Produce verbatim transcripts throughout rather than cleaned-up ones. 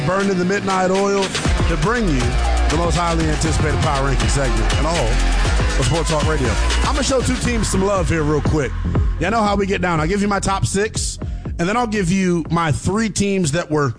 Burning the midnight oil to bring you the most highly anticipated power ranking segment in all of Sports Talk Radio. I'm going to show two teams some love here real quick. Y'all know how we get down. I'll give you my top six, and then I'll give you my three teams that were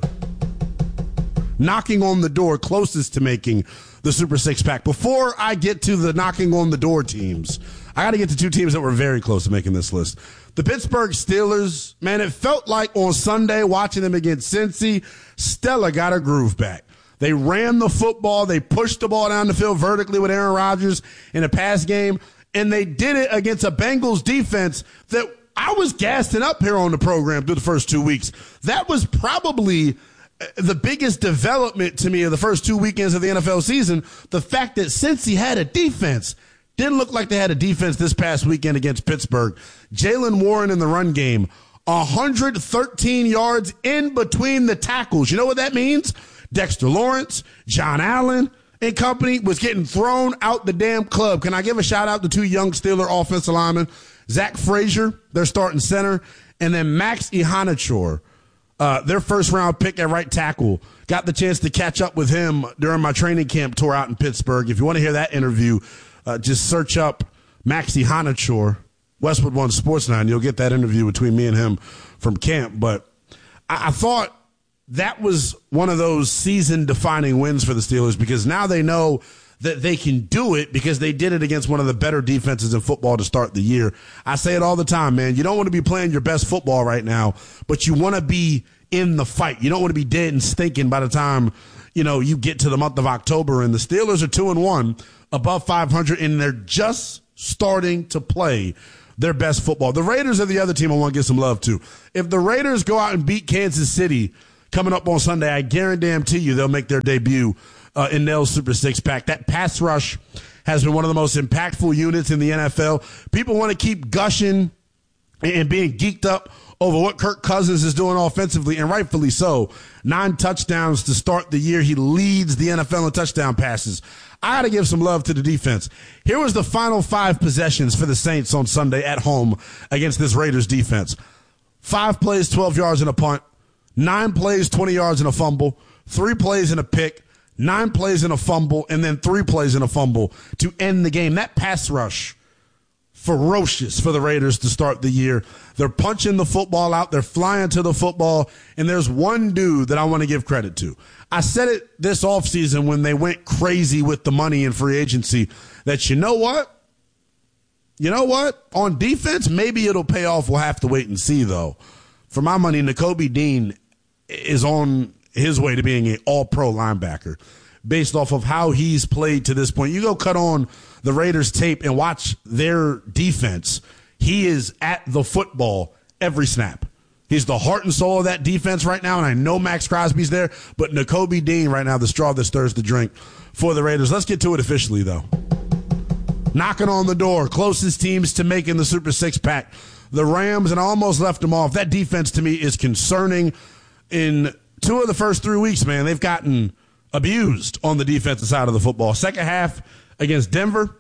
knocking on the door closest to making the Super Six Pack. Before I get to the knocking on the door teams, I got to get to two teams that were very close to making this list. The Pittsburgh Steelers, man, it felt like on Sunday watching them against Cincy, Stella got her groove back. They ran the football. They pushed the ball down the field vertically with Aaron Rodgers in a pass game, and they did it against a Bengals defense that I was gassing up here on the program through the first two weeks. That was probably the biggest development to me of the first two weekends of the N F L season, the fact that Cincy had a defense. Didn't look like they had a defense this past weekend against Pittsburgh. Jaylen Warren in the run game, one hundred thirteen yards in between the tackles. You know what that means? Dexter Lawrence, John Allen, and company was getting thrown out the damn club. Can I give a shout out to two young Steeler offensive linemen, Zach Frazier, their starting center, and then Max Ihanachor, uh, their first round pick at right tackle. Got the chance to catch up with him during my training camp tour out in Pittsburgh. If you want to hear that interview, Uh, just search up Maxie Hanachor, Westwood One Sports Nine. You'll get that interview between me and him from camp. But I, I thought that was one of those season-defining wins for the Steelers because now they know that they can do it because they did it against one of the better defenses in football to start the year. I say it all the time, man. You don't want to be playing your best football right now, but you want to be in the fight. You don't want to be dead and stinking by the time, you know, you get to the month of October. And the Steelers are two and one. Above five hundred, and they're just starting to play their best football. The Raiders are the other team I want to give some love to. If the Raiders go out and beat Kansas City coming up on Sunday, I guarantee you they'll make their debut uh, in Nell's Super Six Pack. That pass rush has been one of the most impactful units in the N F L. People want to keep gushing and being geeked up over what Kirk Cousins is doing offensively, and rightfully so. Nine touchdowns to start the year. He leads the N F L in touchdown passes. I got to give some love to the defense. Here was the final five possessions for the Saints on Sunday at home against this Raiders defense. Five plays, twelve yards and a punt. Nine plays, twenty yards and a fumble. Three plays and a pick. Nine plays and a fumble. And then three plays and a fumble to end the game. That pass rush, ferocious for the Raiders to start the year. They're punching the football out. They're flying to the football. And there's one dude that I want to give credit to. I said it this offseason when they went crazy with the money in free agency that you know what? You know what? On defense, maybe it'll pay off. We'll have to wait and see, though. For my money, Nakobe Dean is on his way to being an all-pro linebacker based off of how he's played to this point. You go cut on the Raiders tape and watch their defense. He is at the football every snap. He's the heart and soul of that defense right now, and I know Max Crosby's there, but Nakobe Dean right now, the straw that stirs the drink for the Raiders. Let's get to it officially, though. Knocking on the door, closest teams to making the Super Six Pack. The Rams, and I almost left them off. That defense, to me, is concerning. In two of the first three weeks, man, they've gotten abused on the defensive side of the football. Second half against Denver,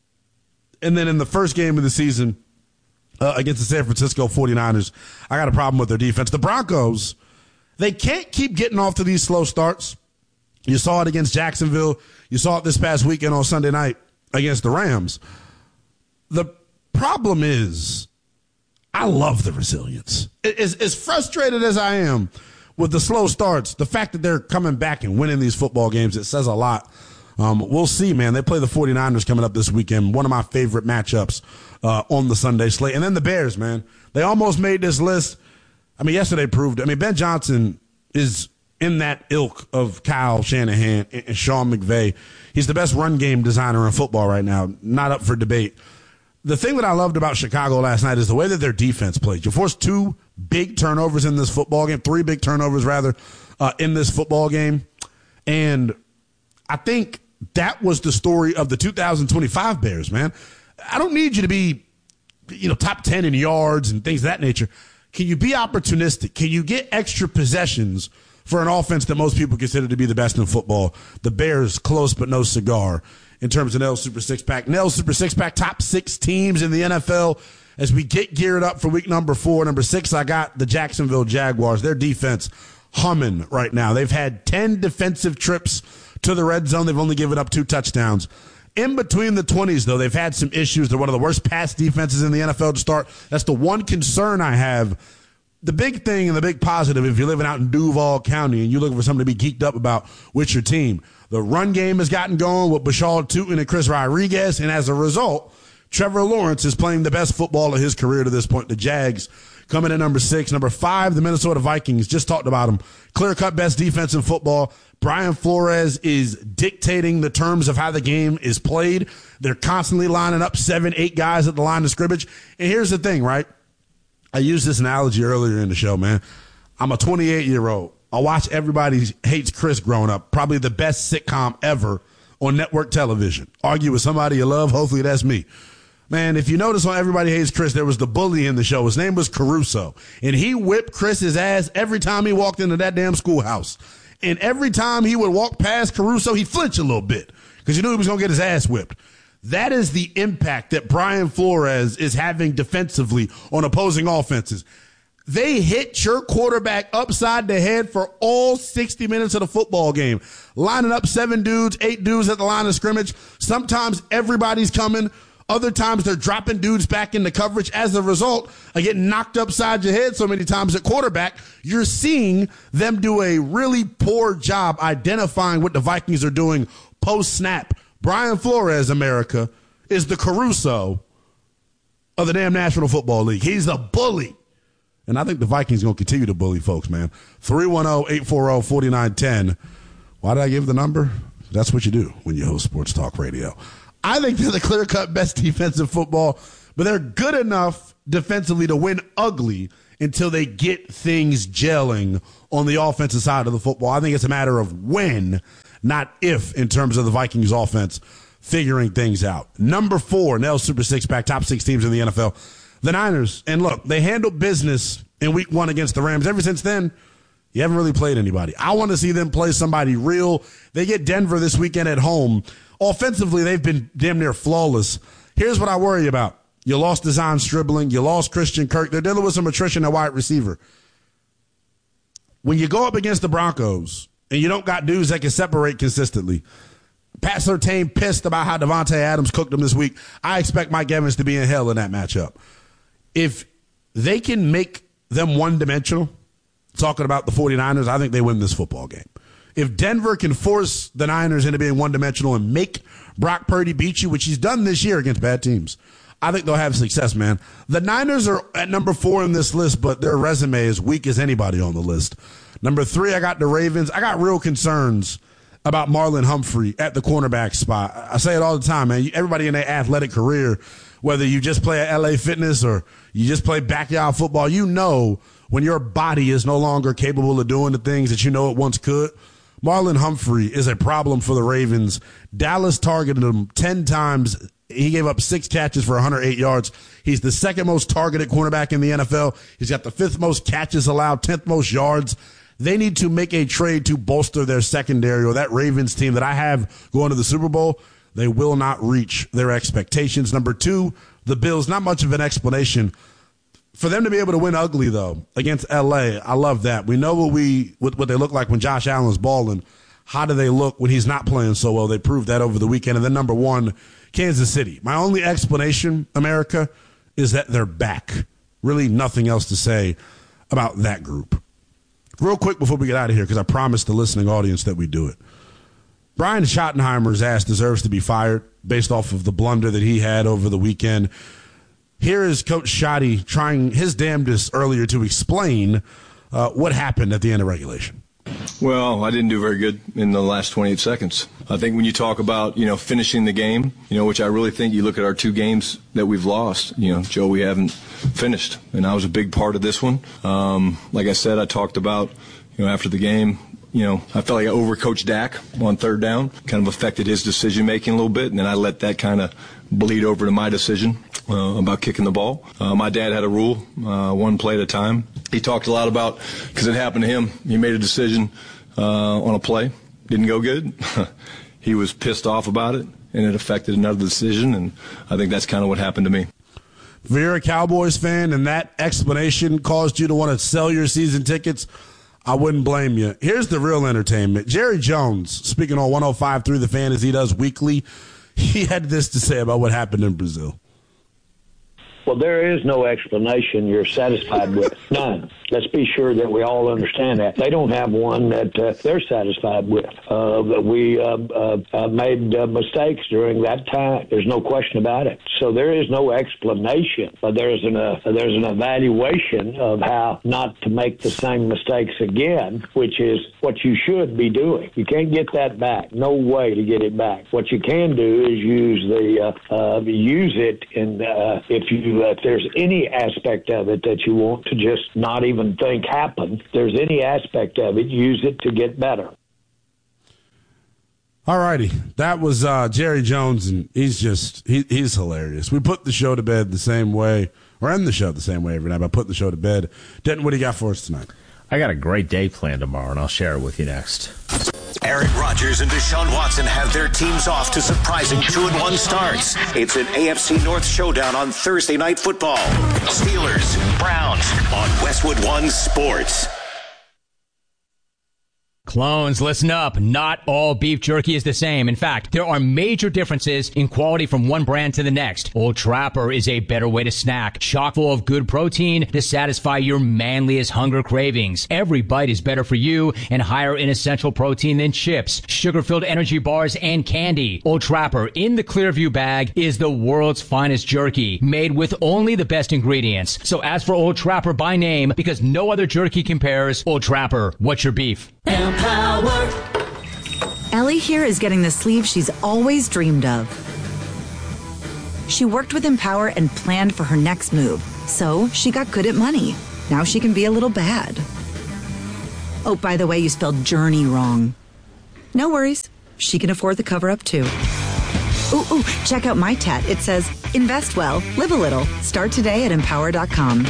and then in the first game of the season, Uh, against the San Francisco forty-niners, I got a problem with their defense. The Broncos, they can't keep getting off to these slow starts. You saw it against Jacksonville. You saw it this past weekend on Sunday night against the Rams. The problem is, I love the resilience. As, as frustrated as I am with the slow starts, the fact that they're coming back and winning these football games, it says a lot. Um, we'll see, man. They play the forty-niners coming up this weekend. One of my favorite matchups uh, on the Sunday slate. And then the Bears, man. They almost made this list. I mean, yesterday proved it. I mean, Ben Johnson is in that ilk of Kyle Shanahan and Sean McVay. He's the best run game designer in football right now. Not up for debate. The thing that I loved about Chicago last night is the way that their defense played. You forced two big turnovers in this football game, three big turnovers, rather, uh, in this football game. And I think that was the story of the two thousand twenty-five Bears, man. I don't need you to be, you know, top ten in yards and things of that nature. Can you be opportunistic? Can you get extra possessions for an offense that most people consider to be the best in football? The Bears, close but no cigar in terms of Nell's Super Six Pack. Nell's Super Six Pack, top six teams in the N F L as we get geared up for week number four. Number six, I got the Jacksonville Jaguars. Their defense, humming right now. They've had ten defensive trips to the red zone. They've only given up two touchdowns. In between the twenties, though, they've had some issues. They're one of the worst pass defenses in the N F L to start. That's the one concern I have. The big thing and the big positive, if you're living out in Duval County and you're looking for something to be geeked up about with your team, the run game has gotten going with Bashal Tootin and Chris Rodriguez, and as a result, Trevor Lawrence is playing the best football of his career to this point. The Jags coming in number six. Number five, the Minnesota Vikings. Just talked about them. Clear-cut best defense in football. Brian Flores is dictating the terms of how the game is played. They're constantly lining up seven, eight guys at the line of scrimmage. And here's the thing, right? I used this analogy earlier in the show, man. I'm a twenty-eight-year-old. I watch Everybody Hates Chris growing up, probably the best sitcom ever on network television. Argue with somebody you love, hopefully that's me. Man, if you notice on Everybody Hates Chris, there was the bully in the show. His name was Caruso, and he whipped Chris's ass every time he walked into that damn schoolhouse. And every time he would walk past Caruso, he'd flinch a little bit because he knew he was going to get his ass whipped. That is the impact that Brian Flores is having defensively on opposing offenses. They hit your quarterback upside the head for all sixty minutes of the football game, lining up seven dudes, eight dudes at the line of scrimmage. Sometimes everybody's coming. Other times they're dropping dudes back into coverage. As a result of getting knocked upside your head so many times at quarterback, you're seeing them do a really poor job identifying what the Vikings are doing post-snap. Brian Flores, America, is the Caruso of the damn National Football League. He's the bully. And I think the Vikings are going to continue to bully folks, man. three one zero, eight four zero, four nine one zero. Why did I give the number? That's what you do when you host Sports Talk Radio. I think they're the clear-cut best defensive football, but they're good enough defensively to win ugly until they get things gelling on the offensive side of the football. I think it's a matter of when, not if, in terms of the Vikings offense figuring things out. Number four, Nell's Super Six-Pack, top six teams in the N F L. The Niners. And look, they handled business in week one against the Rams. Ever since then, you haven't really played anybody. I want to see them play somebody real. They get Denver this weekend at home. Offensively, they've been damn near flawless. Here's what I worry about. You lost Design Stribling. You lost Christian Kirk. They're dealing with some attrition at wide receiver. When you go up against the Broncos and you don't got dudes that can separate consistently, Pat Surtain pissed about how Devontae Adams cooked him this week. I expect Mike Evans to be in hell in that matchup. If they can make them one-dimensional, talking about the 49ers, I think they win this football game. If Denver can force the Niners into being one-dimensional and make Brock Purdy beat you, which he's done this year against bad teams, I think they'll have success, man. The Niners are at number four in this list, but their resume is weak as anybody on the list. Number three, I got the Ravens. I got real concerns about Marlon Humphrey at the cornerback spot. I say it all the time, man. Everybody in their athletic career, whether you just play at L A Fitness or you just play backyard football, you know when your body is no longer capable of doing the things that you know it once could. Marlon Humphrey is a problem for the Ravens. Dallas targeted him ten times. He gave up six catches for one hundred eight yards. He's the second most targeted cornerback in the N F L. He's got the fifth most catches allowed, tenth most yards. They need to make a trade to bolster their secondary, or that Ravens team that I have going to the Super Bowl, they will not reach their expectations. Number two, the Bills, not much of an explanation. For them to be able to win ugly, though, against L A, I love that. We know what we what, what they look like when Josh Allen's balling. How do they look when he's not playing so well? They proved that over the weekend. And then number one, Kansas City. My only explanation, America, is that they're back. Really nothing else to say about that group. Real quick before we get out of here, because I promised the listening audience that we do it. Brian Schottenheimer's ass deserves to be fired based off of the blunder that he had over the weekend. Here is Coach Schotty trying his damnedest earlier to explain uh, what happened at the end of regulation. Well, I didn't do very good in the last twenty-eight seconds. I think when you talk about, you know, finishing the game, you know, which I really think you look at our two games that we've lost, you know, Joe, we haven't finished. And I was a big part of this one. Um, like I said, I talked about, you know, after the game, you know, I felt like I overcoached Dak on third down, kind of affected his decision-making a little bit, and then I let that kind of bleed over to my decision uh, about kicking the ball. Uh, my dad had a rule, uh, one play at a time. He talked a lot about, because it happened to him, he made a decision uh, on a play, didn't go good. He was pissed off about it, and it affected another decision, and I think that's kind of what happened to me. If you're a Cowboys fan and that explanation caused you to want to sell your season tickets, I wouldn't blame you. Here's the real entertainment. Jerry Jones, speaking on one oh five point three The Fan as he does weekly, he had this to say about what happened in Brazil. Well, there is no explanation you're satisfied with. None. Let's be sure that we all understand that. They don't have one that uh, they're satisfied with. Uh, we uh, uh, uh, made uh, mistakes during that time. There's no question about it. So there is no explanation, but there's an, uh, there's an evaluation of how not to make the same mistakes again, which is what you should be doing. You can't get that back. No way to get it back. What you can do is use the uh, uh, use it in uh, if you if there's any aspect of it that you want to just not even think happen, if there's any aspect of it, use it to get better. All righty. That was uh, Jerry Jones, and he's just, he, he's hilarious. We put the show to bed the same way, or end the show the same way every night, but put the show to bed. Denton, what do you got for us tonight? I got a great day planned tomorrow, and I'll share it with you next. Aaron Rodgers and Deshaun Watson have their teams off to surprising two and one starts. It's an A F C North showdown on Thursday Night Football. Steelers, Browns on Westwood One Sports. Clones, listen up. Not all beef jerky is the same. In fact, there are major differences in quality from one brand to the next. Old Trapper is a better way to snack, chock full of good protein to satisfy your manliest hunger cravings. Every bite is better for you and higher in essential protein than chips, sugar-filled energy bars, and candy. Old Trapper in the Clearview bag is the world's finest jerky, made with only the best ingredients. So ask for Old Trapper by name because no other jerky compares. Old Trapper, what's your beef? Empower. Ellie here is getting the sleeve she's always dreamed of. She worked with Empower and planned for her next move, so she got good at money. Now she can be a little bad. Oh, by the way, you spelled journey wrong. No worries. She can afford the cover-up, too. Ooh, ooh, check out my tat. It says, invest well, live a little. Start today at empower dot com.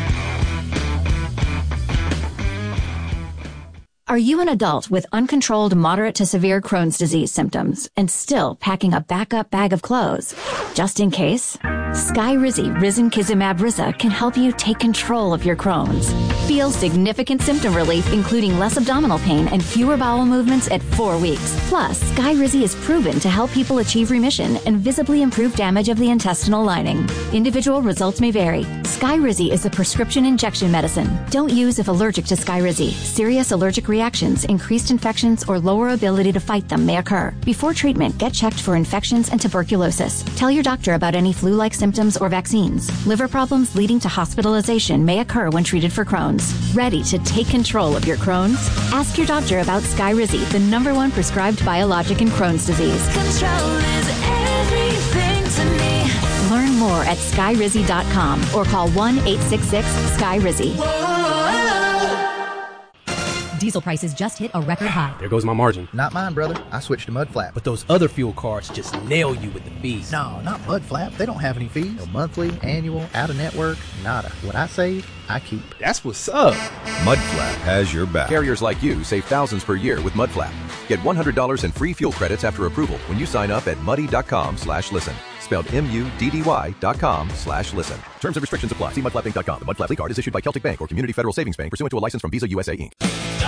Are you an adult with uncontrolled moderate to severe Crohn's disease symptoms and still packing a backup bag of clothes? Just in case, Skyrizi Risankizumab Riza can help you take control of your Crohn's. Feel significant symptom relief, including less abdominal pain and fewer bowel movements at four weeks. Plus, Skyrizi is proven to help people achieve remission and visibly improve damage of the intestinal lining. Individual results may vary. Skyrizi is a prescription injection medicine. Don't use if allergic to Skyrizi. Serious allergic reactions, increased infections, or lower ability to fight them may occur. Before treatment, get checked for infections and tuberculosis. Tell your doctor about any flu-like symptoms or vaccines. Liver problems leading to hospitalization may occur when treated for Crohn's. Ready to take control of your Crohn's? Ask your doctor about Skyrizi, the number one prescribed biologic in Crohn's disease. Control is everything to me. Learn more at skyrizi dot com or call one eight six six sky rizi. Diesel prices just hit a record high. There goes my margin. Not mine, brother. I switched to Mudflap. But those other fuel cards just nail you with the fees. No, not Mudflap. They don't have any fees. No monthly, annual, out-of-network, nada. What I save, I keep. That's what's up. Mudflap has your back. Carriers like you save thousands per year with Mudflap. Get one hundred dollars in free fuel credits after approval when you sign up at muddy dot com slash listen. Spelled M U D D Y dot com slash listen. Terms and restrictions apply. See mudflap inc dot com. The Mudflap Lead Card is issued by Celtic Bank or Community Federal Savings Bank pursuant to a license from Visa U S A Incorporated.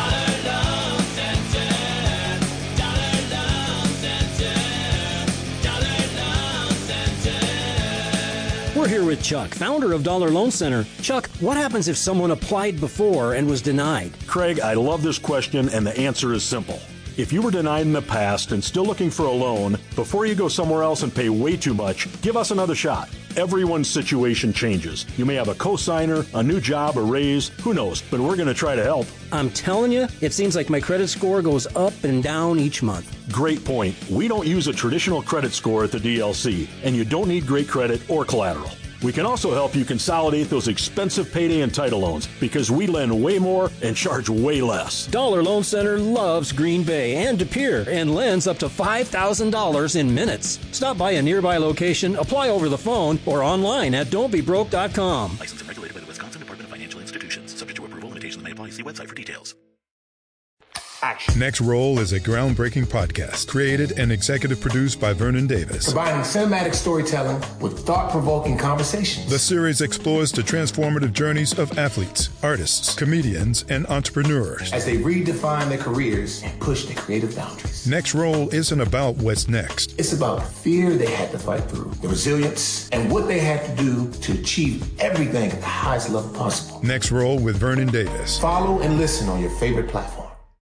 We're here with Chuck, founder of Dollar Loan Center. Chuck, what happens if someone applied before and was denied? Craig, I love this question, and the answer is simple. If you were denied in the past and still looking for a loan, before you go somewhere else and pay way too much, give us another shot. Everyone's situation changes. You may have a cosigner, a new job, a raise, who knows, but we're going to try to help. I'm telling you, it seems like my credit score goes up and down each month. Great point. We don't use a traditional credit score at the D L C, and you don't need great credit or collateral. We can also help you consolidate those expensive payday and title loans because we lend way more and charge way less. Dollar Loan Center loves Green Bay and De Pere and lends up to five thousand dollars in minutes. Stop by a nearby location, apply over the phone, or online at don't be broke dot com. Licensed and regulated by the Wisconsin Department of Financial Institutions. Subject to approval. Limitations may apply. See website for details. Action. Next Roll is a groundbreaking podcast created and executive produced by Vernon Davis. Combining cinematic storytelling with thought-provoking conversations. The series explores the transformative journeys of athletes, artists, comedians, and entrepreneurs as they redefine their careers and push their creative boundaries. Next Roll isn't about what's next. It's about the fear they had to fight through, the resilience, and what they had to do to achieve everything at the highest level possible. Next Roll with Vernon Davis. Follow and listen on your favorite platform.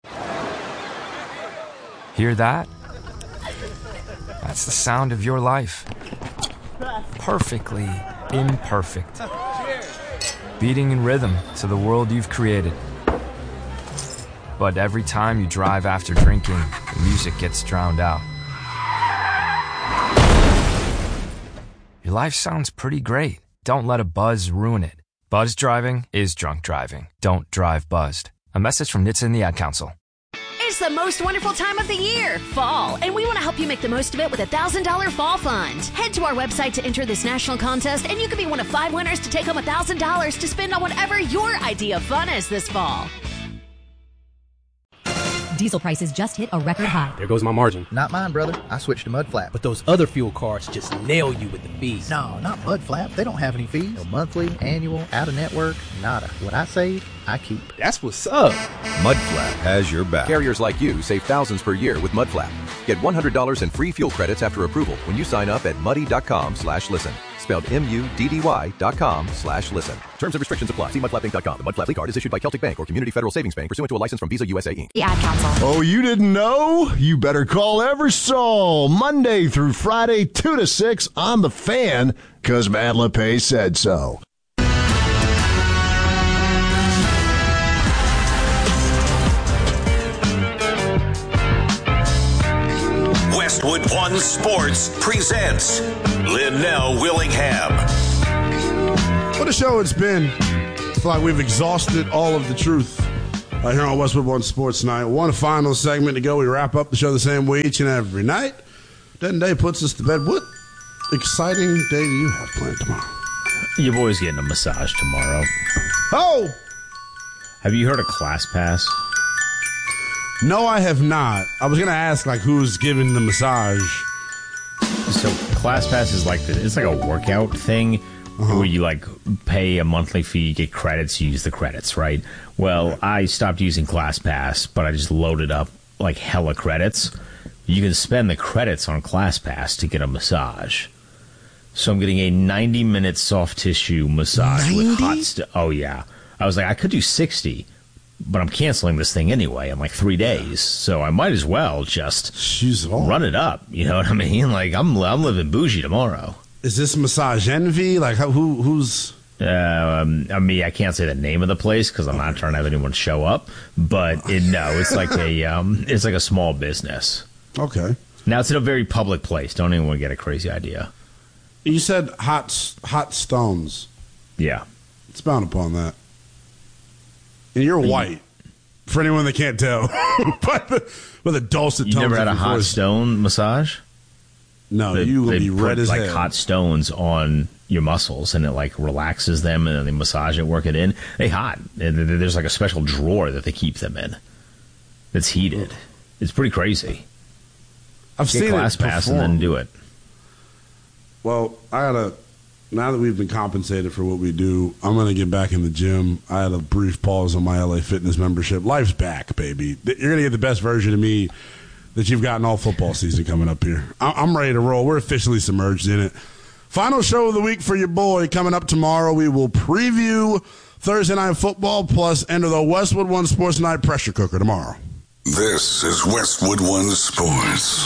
Hear that? That's the sound of your life. Perfectly imperfect. Beating in rhythm to the world you've created. But every time you drive after drinking, the music gets drowned out. Your life sounds pretty great. Don't let a buzz ruin it. Buzz driving is drunk driving. Don't drive buzzed. A message from N H T S A and the Ad Council. It's the most wonderful time of the year, fall, and we want to help you make the most of it with a one thousand dollars Fall Fund. Head to our website to enter this national contest, and you could be one of five winners to take home one thousand dollars to spend on whatever your idea of fun is this fall. Diesel prices just hit a record high. There goes my margin. Not mine, brother. I switched to Mudflap. But those other fuel cards just nail you with the fees. No, not Mudflap. They don't have any fees. No monthly, annual, out-of-network, nada. What I save, I keep. That's what's up. Mudflap has your back. Carriers like you save thousands per year with Mudflap. Get one hundred dollars in free fuel credits after approval when you sign up at muddy.com slash listen. Spelled M-U-D-D-Y dot com slash listen. Terms and restrictions apply. See mudflap inc dot com. The Mudflap card is issued by Celtic Bank or Community Federal Savings Bank pursuant to a license from Visa U S A Incorporated. The Ad Council. Oh, you didn't know? You better call Eversole Monday through Friday, two to six on The Fan, because Matt LePay said so. Westwood One Sports presents Linnell Willingham. What a show it's been. I feel like we've exhausted all of the truth right here on Westwood One Sports tonight. One final segment to go. We wrap up the show the same way each and every night. That day puts us to bed. What exciting day do you have planned tomorrow? Your boy's getting a massage tomorrow. Oh! Have you heard of ClassPass? No, I have not. I was going to ask, like, who's giving the massage? So ClassPass is like the, it's like a workout thing uh-huh. where you like pay a monthly fee, get credits, you use the credits, right? Well, right. I stopped using ClassPass, but I just loaded up like hella credits. You can spend the credits on ClassPass to get a massage. So I'm getting a ninety minute soft tissue massage ninety? With hot st- Oh yeah. I was like, I could do sixty. But I'm canceling this thing anyway in like three days, so I might as well just She's run it up. You know what I mean? Like I'm, I'm living bougie tomorrow. Is this Massage Envy? Like how, who, who's? Um, I mean, I can't say the name of the place because I'm not trying to have anyone show up. But it, no, it's like a, um, it's like a small business. Okay. Now it's in a very public place. Don't anyone get a crazy idea. You said hot, hot stones. Yeah. Expound upon that. And you're white, for anyone that can't tell. but the, with a dulcet you tone. You never had a hot voice. stone massage? No, they, you will they be red put, as like hell. hot stones on your muscles, and it like relaxes them, and then they massage it, work it in. They hot. There's like a special drawer that they keep them in that's heated. It's pretty crazy. I've Get seen class it pass perform. and then do it. Well, I gotta. Now that we've been compensated for what we do, I'm going to get back in the gym. I had a brief pause on my L A Fitness membership. Life's back, baby. You're going to get the best version of me that you've gotten all football season coming up here. I'm ready to roll. We're officially submerged in it. Final show of the week for your boy coming up tomorrow. We will preview Thursday Night Football plus enter the Westwood One Sports Night pressure cooker tomorrow. This is Westwood One Sports.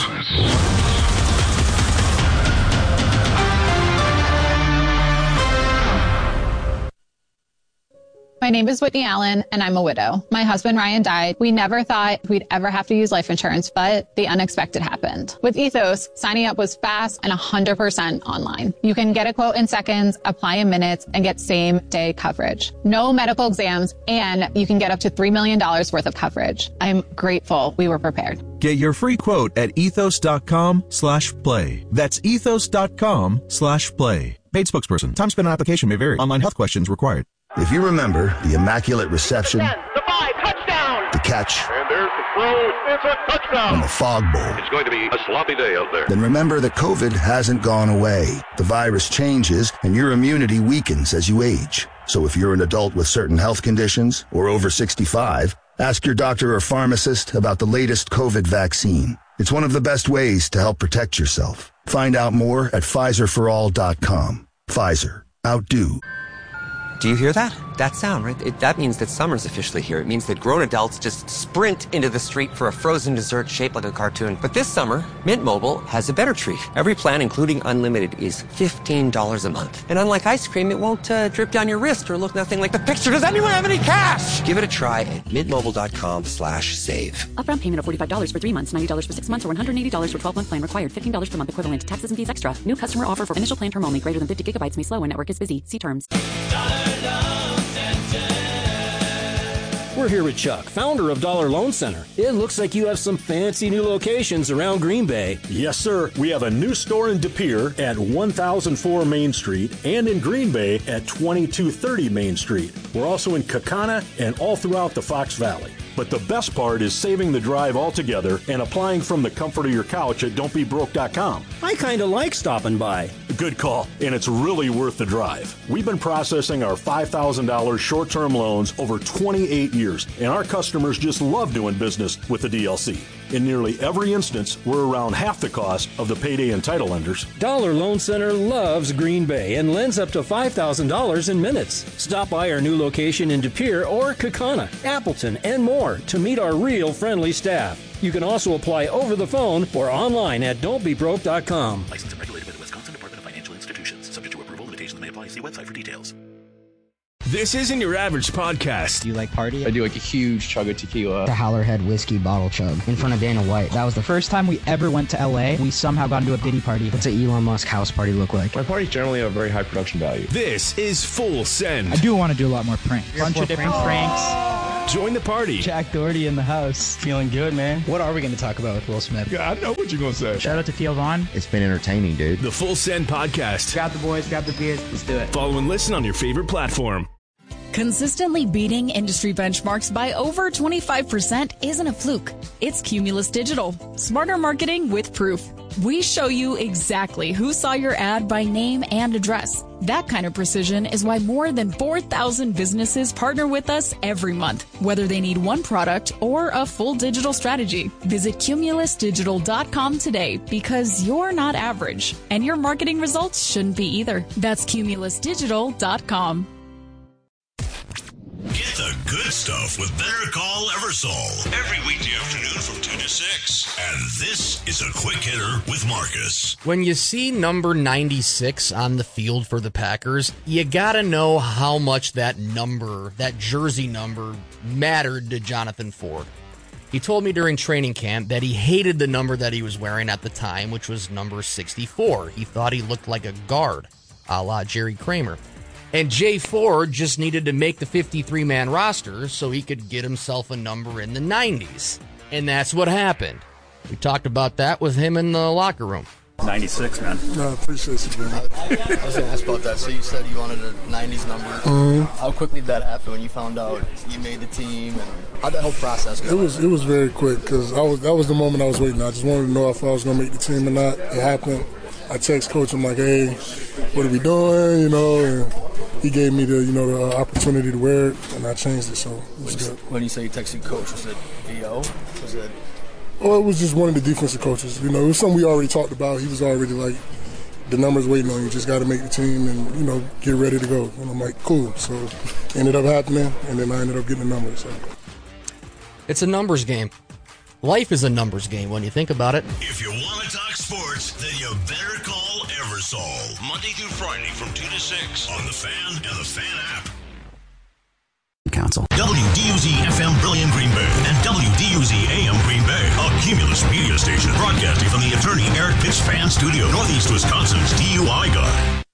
My name is Whitney Allen, and I'm a widow. My husband, Ryan, died. We never thought we'd ever have to use life insurance, but the unexpected happened. With Ethos, signing up was fast and one hundred percent online. You can get a quote in seconds, apply in minutes, and get same-day coverage. No medical exams, and you can get up to three million dollars worth of coverage. I'm grateful we were prepared. Get your free quote at ethos.com slash play. That's ethos.com slash play. Paid spokesperson. Time spent on application may vary. Online health questions required. If you remember the Immaculate Reception, ten, the five, touchdown, the catch, And there's the throw. It's a touchdown. and the fog bowl, It's going to be a sloppy day out there. then remember that COVID hasn't gone away. The virus changes, and your immunity weakens as you age. So if you're an adult with certain health conditions or over sixty-five, ask your doctor or pharmacist about the latest COVID vaccine. It's one of the best ways to help protect yourself. Find out more at Pfizer for all dot com. Pfizer. Outdo. Do you hear that? That sound, right? It, that means that summer's officially here. It means that grown adults just sprint into the street for a frozen dessert shaped like a cartoon. But this summer, Mint Mobile has a better treat. Every plan, including unlimited, is fifteen dollars a month. And unlike ice cream, it won't uh, drip down your wrist or look nothing like the picture. Does anyone have any cash? Give it a try at mintmobile.com slash save. Upfront payment of forty-five dollars for three months, ninety dollars for six months, or one hundred eighty dollars for twelve-month plan required. fifteen dollars per month equivalent. Taxes and fees extra. New customer offer for initial plan term only. Greater than fifty gigabytes may slow when network is busy. See terms. We're here with Chuck, founder of Dollar Loan Center. It looks like you have some fancy new locations around Green Bay. Yes, sir. We have a new store in De Pere at one thousand four Main Street and in Green Bay at twenty-two thirty Main Street. We're also in Kakana and all throughout the Fox Valley. But the best part is saving the drive altogether and applying from the comfort of your couch at don't be broke dot com. I kind of like stopping by. Good call, and it's really worth the drive. We've been processing our five thousand dollars short-term loans over twenty-eight years, and our customers just love doing business with the D L C. In nearly every instance, we're around half the cost of the payday and title lenders. Dollar Loan Center loves Green Bay and lends up to five thousand dollars in minutes. Stop by our new location in De Pere or Kakana, Appleton, and more to meet our real friendly staff. You can also apply over the phone or online at don't be broke dot com. Licensed and regulated by the Wisconsin Department of Financial Institutions. Subject to approval, limitations may apply. See website for details. This isn't your average podcast. Do you like party? I do like a huge chug of tequila. The Howlerhead whiskey bottle chug in front of Dana White. That was the First time we ever went to L A, we somehow got into a Diddy party. What's an Elon Musk house party look like? My parties generally have very high production value. This is Full Send. I do want to do a lot more pranks. Bunch of different pranks. Join the party. Jack Doherty in the house. Feeling good, man. What are we going to talk about with Will Smith? Yeah, I know what you're going to say. Shout out to Theo Vaughn. It's been entertaining, dude. The Full Send podcast. Grab the boys, grab the beers. Let's do it. Follow and listen on your favorite platform. Consistently beating industry benchmarks by over twenty-five percent isn't a fluke. It's Cumulus Digital. Smarter marketing with proof. We show you exactly who saw your ad by name and address. That kind of precision is why more than four thousand businesses partner with us every month, whether they need one product or a full digital strategy. Visit cumulus digital dot com today because you're not average, and your marketing results shouldn't be either. That's cumulus digital dot com. Get the good stuff with Better Call Eversole every weekday afternoon from two to six. And this is a quick hitter with Marcus. When you see number ninety-six on the field for the Packers, you gotta know how much that number, that jersey number, mattered to Jonathan Ford. He told me during training camp that he hated the number that he was wearing at the time, which was number sixty-four. He thought he looked like a guard, a la Jerry Kramer. And Jay Ford just needed to make the fifty-three man roster so he could get himself a number in the nineties. And that's what happened. We talked about that with him in the locker room. ninety-six, man. No, I appreciate you, man. I was going to ask about that. So you said you wanted a nineties number. Mm-hmm. How quickly did that happen when you found out you made the team? And how'd that whole process go? It was it was very quick because I was that was the moment I was waiting. I just wanted to know if I was going to make the team or not. It happened. I text coach. I'm like, hey, what are we doing? You know, and he gave me the you know the opportunity to wear it, and I changed it. So it was good. When you say you texted coach, was it V O? Was it? Oh, it was just one of the defensive coaches. You know, it was something we already talked about. He was already like, the number's waiting on you. Just got to make the team and you know get ready to go. And I'm like, cool. So it ended up happening, and then I ended up getting the number. So it's a numbers game. Life is a numbers game when you think about it. If you want to talk sports, then you better call Eversole. Monday through Friday from two to six on The Fan and The Fan app. Council. W D U Z F M Brilliant Green Bay and W D U Z A M Green Bay, a Cumulus media station broadcasting from the attorney Eric Pitts Fan Studio, Northeast Wisconsin's D U I guy.